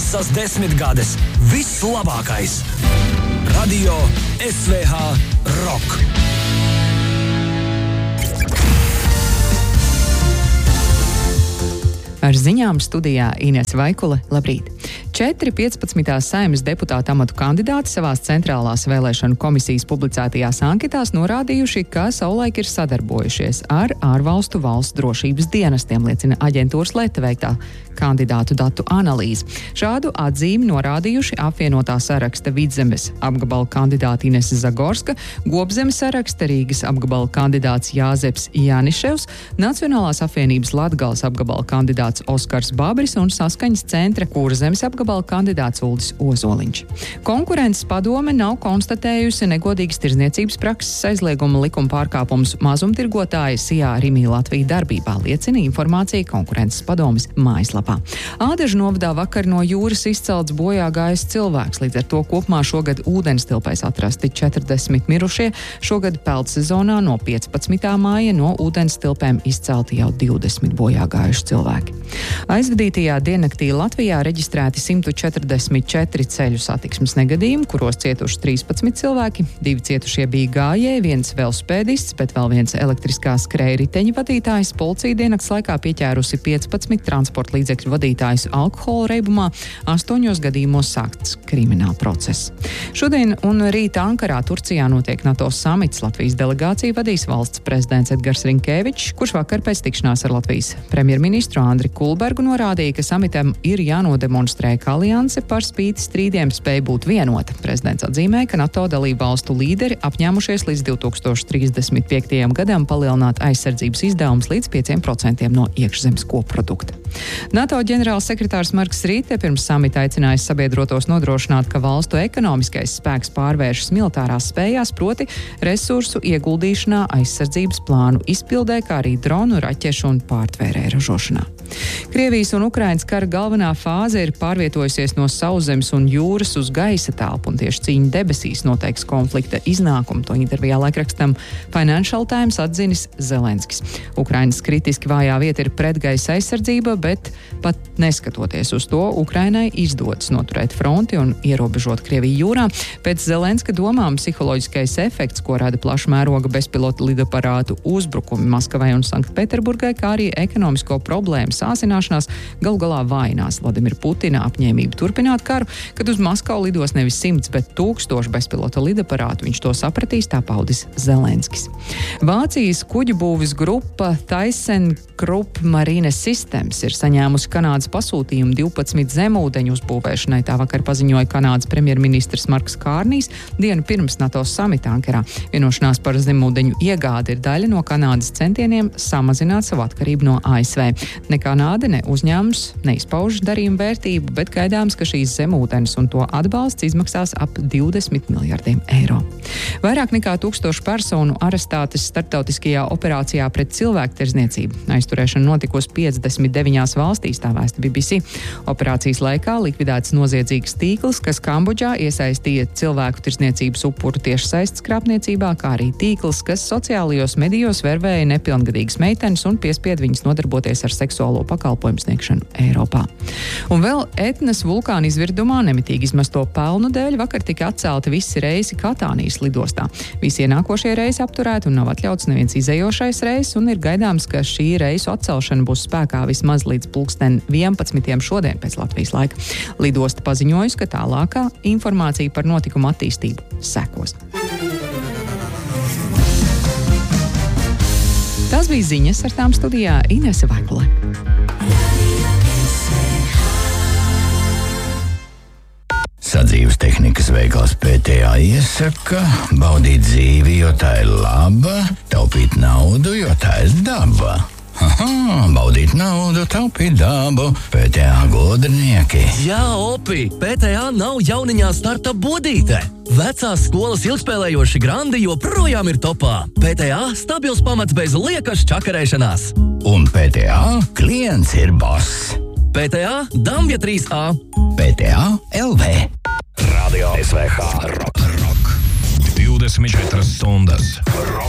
Visas 10 gades. Viss labākais. Radio SVH Rock. Ar ziņām studijā Inese Vaikule. Labrīt! 4 15. Saeimas deputāta amatu kandidāti savās centrālās vēlēšanu komisijas publicētajās anketās norādījuši, ka savulaik ir sadarbojušies ar ārvalstu valsts drošības dienestiem, liecina aģentūras Leta veiktā kandidātu datu analīze. Šādu atzīmi norādījuši apvienotā saraksta Vidzemes apgabala kandidāti Inese Zagorska, Gobzemes saraksta Rīgas apgabala kandidāts Jāzeps Janiševs, Nacionālās apvienības Latgales apgabala kandidāts Oskars Babris un Saskaņas centra Kurzemes apgabala kandidāts Uldis Ozoliņš. Konkurences padome nav konstatējusi negodīgas tirdzniecības prakses aizlieguma likuma pārkāpumus mazumtirgotāja Sijā Rimī Latvija darbībā, liecina informācija konkurences padomes mājaslapā. Ādažu novadā vakar no jūras izcelts bojā gājis cilvēks, līdz ar to kopumā šogad ūdenstilpēs atrasti 40 mirušie, šogad peldsezonā no 15. māja no ūdenstilpēm izcelti jau 20 bojā gājuši cilvēki. Aizvadītajā diennaktī Latvijā reģistrēti 144 ceļu satiksmes negadījumi, kuros cietuši 13 cilvēki, 2 cietušie bija gājēji, 1 velosipēdists, bet vēl 1 elektriskā skrējriteņa vadītājs. Policija diennakts laikā pieķērusi 15 transporta līdzekļu vadītājus alkohola reibumā, 8 gadījumos sākts krimināla process. Šodien un rīt Ankarā, Turcijā notiek NATO samits. Latvijas delegāciju vadīs valsts prezidents Edgars Rinkēvičs, kurš vakar pēc tikšanās ar Latvijas premjerministru Andri Kulbergu norādīja, ka samitam ir jānodemonstrē, ka alianse par spīti strīdiem spēj būt vienota. Prezidents atzīmēja, ka NATO dalību valstu līderi apņēmušies līdz 2035. gadam palielināt aizsardzības izdevumus līdz 5% no iekšzemes koprodukta. NATO ģenerālsekretārs Marks Rīte pirms samita aicinājis sabiedrotos nodrošināt, ka valstu ekonomiskais spēks pārvēršas militārās spējās, proti resursu ieguldīšanā, aizsardzības plānu izpildē, kā arī dronu, raķešu un pārtvērēju ražošanā. Krievijas un Ukrainas kara galvenā fāze ir pārvietojusies no sauszemes un jūras uz gaisa telpu, un tieši cīņa debesīs noteiks konflikta iznākumu. To intervijā laikrakstam Financial Times atzinis Zelenskis. Ukrainas kritiski vājā vieta ir pretgaisa aizsardzība, bet pat neskatoties uz to, Ukrainai izdodas noturēt fronti un ierobežot Krieviju jūrā. Pēc Zelenska domām psiholoģiskais efekts, ko rada plaša mēroga bezpilota lidaparātu uzbrukumi Maskavai un Sanktpēterburgai, kā arī ekonomisko problēmu sāsināšanās galu galā vainās Vladimira Putina apņēmību turpināt karu, kad uz Maskavu lidos nevis 100, bet 1000 bezpilota lidaparātu. Viņš to sapratīs, tā paudis Zelenskis. Vācijas kuģu būves grupa ThyssenKrupp Marine Systems ir saņēmusi Kanādas pasūtījumu 12 zemūdeņu uzbūvēšanai. Tā vakar paziņoja Kanādas premjerministrs Marks Kārnijs dienu pirms NATO samita Ankarā. Vienošanās par zemūdeņu iegādi ir daļa no Kanādas centieniem samazināt savu atkarību no ASV. Ne Kanāda, ne uzņēmums neizpauž darījuma vērtību, bet gaidāms, ka šīs zemūdens un to atbalsts izmaksās ap 20 miljardiem eiro. Vairāk nekā 1000 personu arestētas starptautiskajā operācijā pret cilvēktirdzniecību. Aizturēšana notikusi 59 valstīs, tā vēsta BBC. Operācijas laikā likvidēts noziedzīgs tīkls, kas Kambodžā iesaistīja cilvēku tirdzniecības upuru tiešsaistes krāpniecībā, kā arī tīkls, kas sociālajos medijos vervēja nepilngadīgas meitenes un piespied viņas nodarboties ar seksuālo pakalpojumu sniegšanu Eiropā. Un vēl Etnas vulkāna izvirdumā nemitīgi izmesto pelnu dēļ vakar tika atcelti visi reisi Katānijas lidostā. Visi ienākošie reisi apturēti un nav atļauts neviens izējošais reiss, un ir gaidāms, ka šī reisu atcelšana būs spēkā vismaz līdz 11. šodien pēc Latvijas laika. Lidosta paziņojusi, ka tālākā informācija par notikumu attīstību sekos. Tās bija ziņas, ar tām studijā Inese Vaikule. Sadzīves tehnikas veikals PTA iesaka baudīt dzīvi, jo tā ir laba, taupīt naudu, jo tā ir daba. Baudīt naudu, taupīt dabu, PTA gudrinieki. Jā, Opi, PTA nav jauniņā starta bodīte. Vecās skolas ilgspēlējoši grandi joprojām ir topā. PTA stabils pamats bez liekas čakarēšanās. Un PTA klients ir boss. PTA Dambja 3A. PTA LV. Radio SVH Rock. 24 stundas.